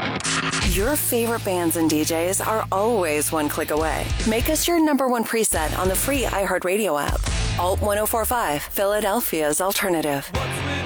Your favorite bands and DJs are always one click away. Make us your number one preset on the free iHeartRadio app. Alt 1045, Philadelphia's alternative.